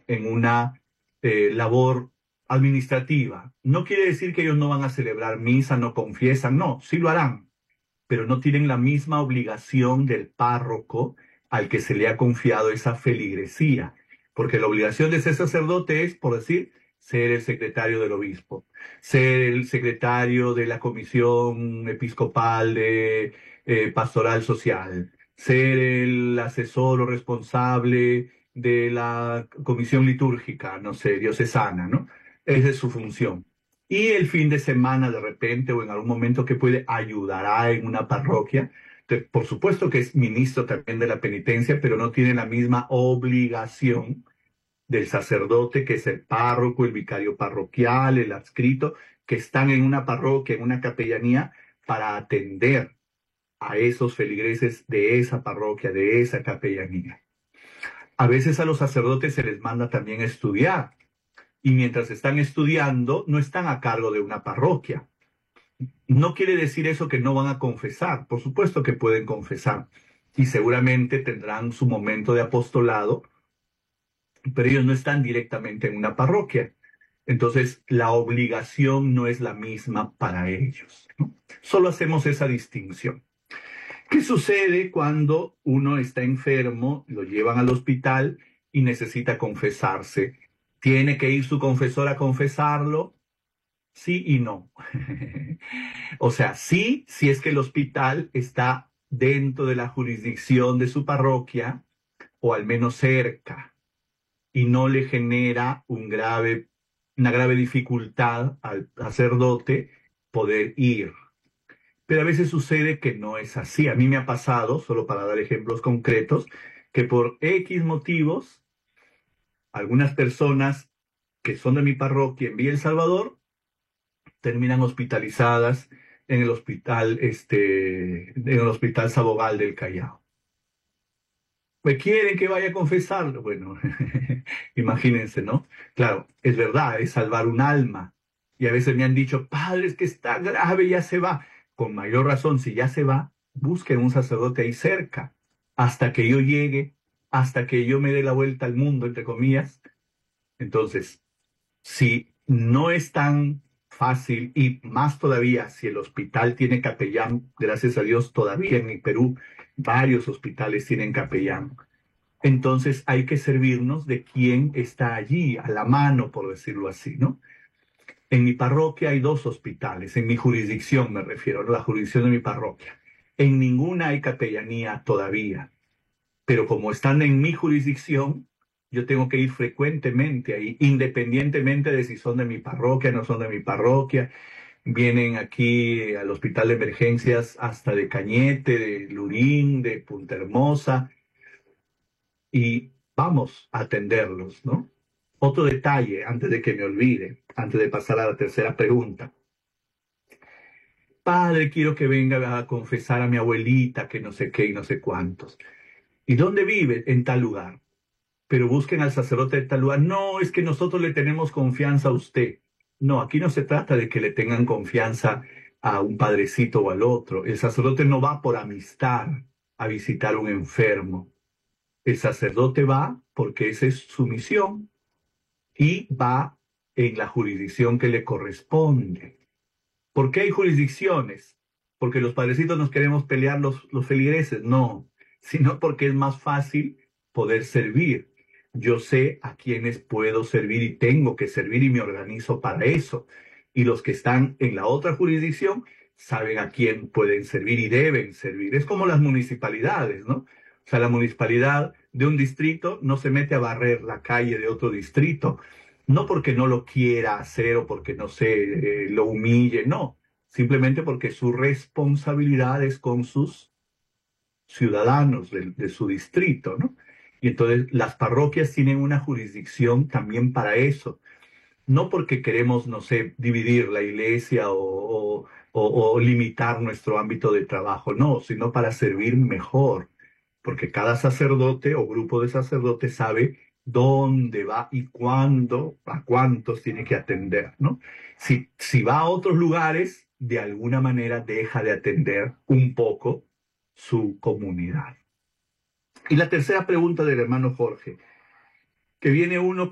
en una labor administrativa. No quiere decir que ellos no van a celebrar misa, no confiesan, no, sí lo harán, pero no tienen la misma obligación del párroco al que se le ha confiado esa feligresía, porque la obligación de ser sacerdote es, por decir, ser el secretario del obispo, ser el secretario de la comisión episcopal de pastoral social, ser el asesor o responsable de la comisión litúrgica, no sé, diocesana, ¿no? Esa es su función. Y el fin de semana de repente o en algún momento que puede ayudará en una parroquia. Entonces, por supuesto que es ministro también de la penitencia, pero no tiene la misma obligación del sacerdote que es el párroco, el vicario parroquial, el adscrito, que están en una parroquia, en una capellanía, para atender a esos feligreses de esa parroquia, de esa capellanía. A veces a los sacerdotes se les manda también a estudiar y mientras están estudiando no están a cargo de una parroquia. No quiere decir eso que no van a confesar, por supuesto que pueden confesar y seguramente tendrán su momento de apostolado, pero ellos no están directamente en una parroquia. Entonces, la obligación no es la misma para ellos, ¿no? Solo hacemos esa distinción. ¿Qué sucede cuando uno está enfermo, lo llevan al hospital y necesita confesarse? ¿Tiene que ir su confesor a confesarlo? Sí y no. O sea, sí, si es que el hospital está dentro de la jurisdicción de su parroquia o al menos cerca y no le genera una grave dificultad al sacerdote poder ir. Pero a veces sucede que no es así. A mí me ha pasado, solo para dar ejemplos concretos, que por X motivos, algunas personas que son de mi parroquia en Villa El Salvador terminan hospitalizadas en el hospital Sabogal del Callao. ¿Me quieren que vaya a confesarlo? Bueno, imagínense, ¿no? Claro, es verdad, es salvar un alma. Y a veces me han dicho, padre, es que está grave, ya se va. Con mayor razón, si ya se va, busquen un sacerdote ahí cerca, hasta que yo llegue, hasta que yo me dé la vuelta al mundo, entre comillas. Entonces, si no es tan fácil y más todavía si el hospital tiene capellán, gracias a Dios todavía en el Perú varios hospitales tienen capellán, entonces hay que servirnos de quien está allí, a la mano, por decirlo así, ¿no? En mi parroquia hay dos hospitales, en mi jurisdicción me refiero, a la jurisdicción de mi parroquia. En ninguna hay capellanía todavía, pero como están en mi jurisdicción, yo tengo que ir frecuentemente ahí, independientemente de si son de mi parroquia, no son de mi parroquia. Vienen aquí al hospital de emergencias hasta de Cañete, de Lurín, de Punta Hermosa, y vamos a atenderlos, ¿no? Otro detalle, antes de que me olvide, antes de pasar a la tercera pregunta. Padre, quiero que venga a confesar a mi abuelita que no sé qué y no sé cuántos. ¿Y dónde vive? En tal lugar. Pero busquen al sacerdote de tal lugar. No, es que nosotros le tenemos confianza a usted. No, aquí no se trata de que le tengan confianza a un padrecito o al otro. El sacerdote no va por amistad a visitar a un enfermo. El sacerdote va porque esa es su misión y va en la jurisdicción que le corresponde. ¿Por qué hay jurisdicciones? ¿Porque los padrecitos nos queremos pelear los feligreses? No, sino porque es más fácil poder servir. Yo sé a quienes puedo servir y tengo que servir y me organizo para eso. Y los que están en la otra jurisdicción saben a quién pueden servir y deben servir. Es como las municipalidades, ¿no? O sea, la municipalidad de un distrito no se mete a barrer la calle de otro distrito, no porque no lo quiera hacer o porque no se lo humille, no, simplemente porque su responsabilidad es con sus ciudadanos de su distrito, ¿no? Y entonces las parroquias tienen una jurisdicción también para eso, no porque queremos, no sé, dividir la iglesia o limitar nuestro ámbito de trabajo, no, sino para servir mejor, porque cada sacerdote o grupo de sacerdotes sabe dónde va y cuándo, a cuántos tiene que atender, ¿no? Si va a otros lugares, de alguna manera deja de atender un poco su comunidad. Y la tercera pregunta del hermano Jorge, que viene uno